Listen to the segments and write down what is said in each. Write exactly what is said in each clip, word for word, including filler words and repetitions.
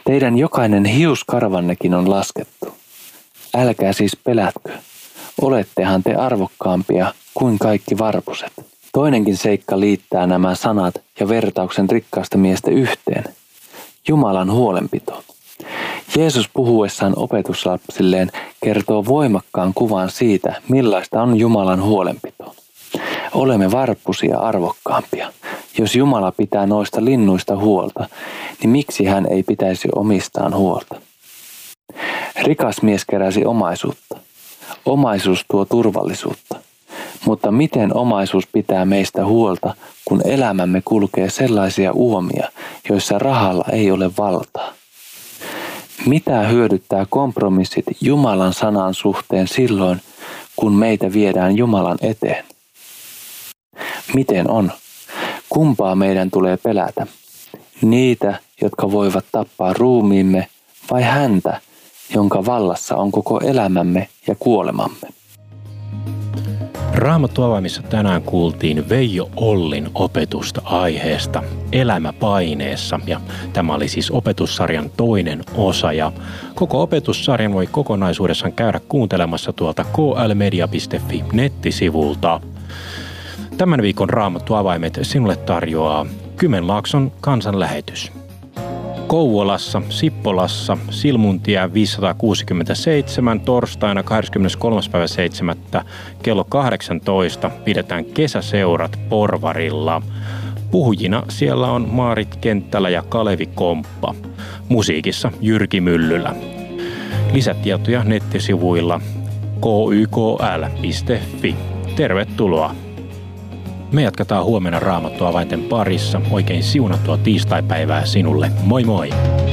Teidän jokainen hiuskarvannekin on laskettu. Älkää siis pelätkö. Olettehan te arvokkaampia kuin kaikki varpuset. Toinenkin seikka liittää nämä sanat ja vertauksen rikkaasta miestä yhteen. Jumalan huolenpito. Jeesus puhuessaan opetuslapsilleen kertoo voimakkaan kuvan siitä, millaista on Jumalan huolenpito. Olemme varppusia arvokkaampia. Jos Jumala pitää noista linnuista huolta, niin miksi hän ei pitäisi omistaan huolta? Rikas mies keräsi omaisuutta. Omaisuus tuo turvallisuutta. Mutta miten omaisuus pitää meistä huolta, kun elämämme kulkee sellaisia uomia, joissa rahalla ei ole valtaa? Mitä hyödyttää kompromissit Jumalan sanan suhteen silloin, kun meitä viedään Jumalan eteen? Miten on? Kumpaa meidän tulee pelätä? Niitä, jotka voivat tappaa ruumiimme, vai häntä, jonka vallassa on koko elämämme ja kuolemamme? Raamattu avaimissa tänään kuultiin Veijo Ollin opetusta aiheesta Elämä paineessa, ja tämä oli siis opetussarjan toinen osa, ja koko opetussarjan voi kokonaisuudessaan käydä kuuntelemassa tuolta k l media piste f i nettisivulta. Tämän viikon Raamattu avaimet sinulle tarjoaa Kymenlaakson kansanlähetys. Kouvolassa, Sippolassa, Silmuntie viisisataakuusikymmentäseitsemän torstaina kahdeskymmeneskolmas päivä seitsemättä kello kahdeksantoista pidetään kesäseurat Porvarilla. Puhujina siellä on Maarit Kenttälä ja Kalevi Komppa. Musiikissa Jyrki Myllylä. Lisätietoja nettisivuilla k y k l piste f i. Tervetuloa! Me jatketaan huomenna Raamattu avainten parissa. Oikein siunattua tiistaipäivää sinulle. Moi moi!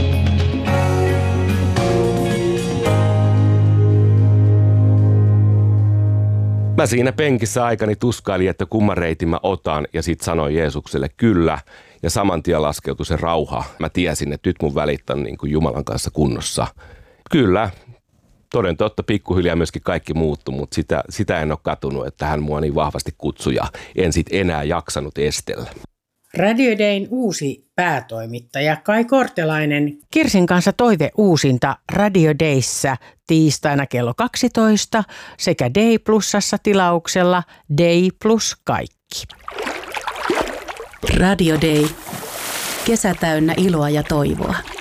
Mä siinä penkissä aikani tuskailin, että kumman reitin mä otan, ja sit sanoin Jeesukselle kyllä, ja saman tien laskeutui se rauha. Mä tiesin, että nyt mun välit on niin kuin Jumalan kanssa kunnossa. Kyllä, toden totta pikkuhiljaa myöskin kaikki muuttui, mutta sitä, sitä en ole katunut, että hän mua niin vahvasti kutsui, ja en sit enää jaksanut estellä. Radio Dayn uusi päätoimittaja Kai Kortelainen. Kirsin kanssa toive uusinta Radio Dayssä tiistaina kello kaksitoista sekä Day Plusassa tilauksella Day Plus kaikki. Radio Day. Kesä täynnä iloa ja toivoa.